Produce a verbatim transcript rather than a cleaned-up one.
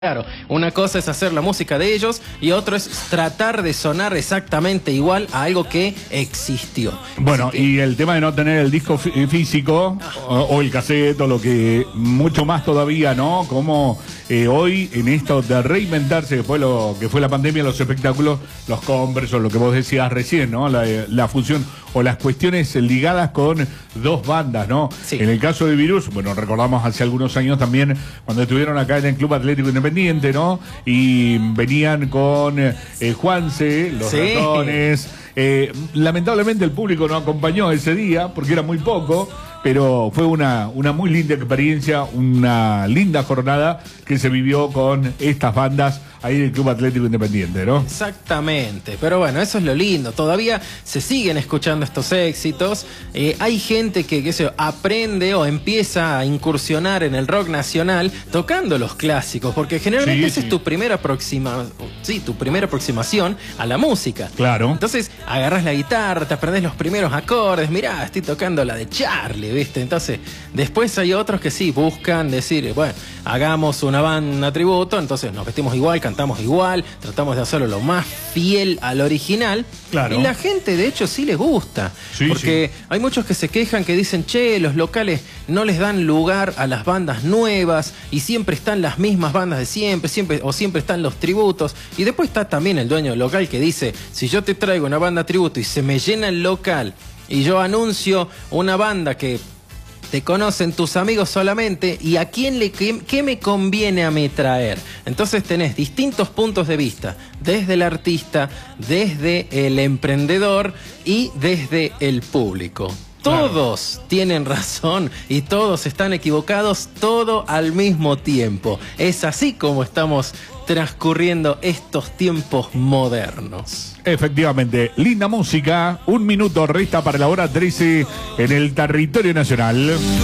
Claro, una cosa es hacer la música de ellos y otro es tratar de sonar exactamente igual a algo que existió. Bueno, que... y el tema de no tener el disco físico o, o el cassette o lo que mucho más todavía, ¿no? Como eh, hoy en esto de reinventarse, que fue lo que fue la pandemia, los espectáculos, los Converse o lo que vos decías recién, ¿no? La, la función o las cuestiones ligadas con dos bandas, ¿no? Sí. En el caso de Virus, bueno, recordamos hace algunos años también cuando estuvieron acá en el Club Atlético Independiente, ¿no? Y venían con eh, Juanse, los sí. ratones. Eh, lamentablemente el público no acompañó ese día porque era muy poco, pero fue una, una muy linda experiencia, una linda jornada que se vivió con estas bandas ahí del Club Atlético Independiente, ¿no? Exactamente, pero bueno, eso es lo lindo, todavía se siguen escuchando estos éxitos, eh, hay gente que, qué sé yo, aprende o empieza a incursionar en el rock nacional tocando los clásicos, porque generalmente sí, esa sí. es tu primera aproxima, sí, tu primera aproximación a la música. Claro. Entonces agarras la guitarra, te aprendes los primeros acordes, mirá, estoy tocando la de Charlie, ¿viste? Entonces, después hay otros que sí, buscan decir, bueno, hagamos una banda tributo, entonces nos vestimos igual, cantamos igual, tratamos de hacerlo lo más fiel al original. Claro. Y la gente, de hecho, sí les gusta. Sí, porque sí. hay muchos que se quejan, que dicen, che, los locales no les dan lugar a las bandas nuevas y siempre están las mismas bandas de siempre, siempre o siempre están los tributos. Y después está también el dueño del local que dice, si yo te traigo una banda tributo y se me llena el local y yo anuncio una banda que te conocen tus amigos solamente, ¿y a quién le qué, qué me conviene a mí traer? Entonces tenés distintos puntos de vista, desde el artista, desde el emprendedor y desde el público. Todos claro. tienen razón y todos están equivocados, todo al mismo tiempo. Es así como estamos transcurriendo estos tiempos modernos. Efectivamente, linda música, un minuto resta para la hora trece en el territorio nacional.